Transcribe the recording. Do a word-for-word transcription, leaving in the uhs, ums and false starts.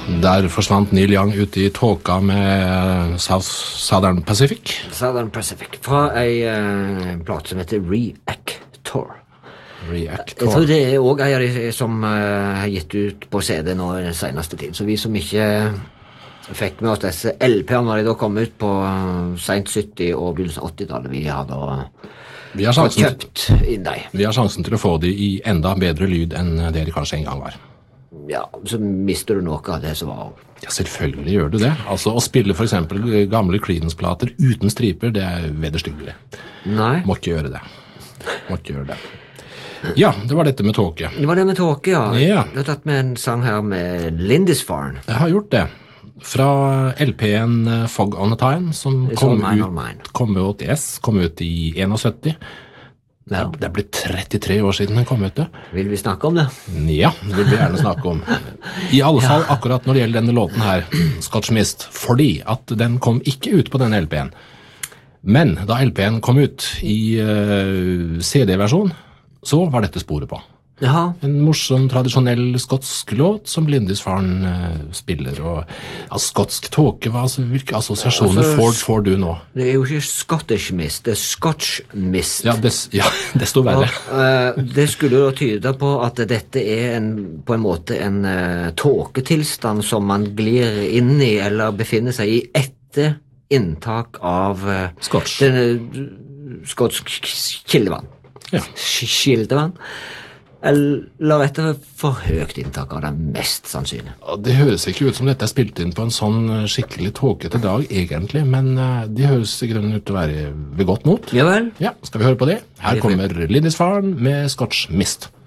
Der forsvant Neil Young ut i tåka med South, Southern Pacific. Southern Pacific. Fra ei uh, plate som heter Reactor. Reactor. Jeg tror det er også en av de som uh, har gitt ut på C D nå i den seneste tiden. Så vi som ikke fikk med oss disse L P-ene når de da kom ut på uh, sent sytti- og begynnelsen av åttitallet, vi har da vi har sjansen, kjøpt inn dem. Vi har sjansen til å få de i enda bedre lyd enn det de kanskje en gang var. Ja, så mister du noe av det som var. Ja, selvfølgelig gjør du det. Altså, å spille for eksempel gamle Creedence-plater uten striper, det er vederstyggelig. Nei. Må ikke gjøre det. Må ikke gjøre det. Ja, det var dette med tåke. Det var det med tåke, ja. Ja. Du har tatt med en sang her med Lindisfarne. Jeg har gjort det. Fra L P-en Fog on a Time, som kom ut, kom ut, yes, kom ut i syttién. Ja. Det er blitt trettitre år siden den kom ut. Vil vi snakke om det? Ja, det vil vi gjerne snakke om. I alle fall akkurat når det gjelder denne låten her, Scotch Mist, fordi at den kom ikke ut på denne L P-en. Men da L P-en kom ut i uh, C D-versjon, så var dette sporet på. Jaha. En morsom, tradisjonell skotsk låt som Lindisfarne uh, spiller. Og ja, skotsk tåke, hva, altså, hvilke assosiasjoner altså, får, får du nå? Det er jo ikke Scottish Mist, det er Scotch Mist. Ja, des, ja desto verre. Og, uh, det skulle jo tyde på at dette er en, på en måte en uh, tåketilstand som man glir inn i, eller befinner seg i etter inntak av uh, Scotch. Den, uh, skotsk kildevann. Ja. Kildevann. Eller rett og slett for høyt inntak av det mest sannsynlig. Det høres ikke ut som dette er spilt inn på en sånn skikkelig tåkete dag, egentlig, men de høres i grunnen ut til å være ved godt mot. Ja vel. Ja, skal vi høre på det? Her kommer Lindisfarne med Scotch Mist.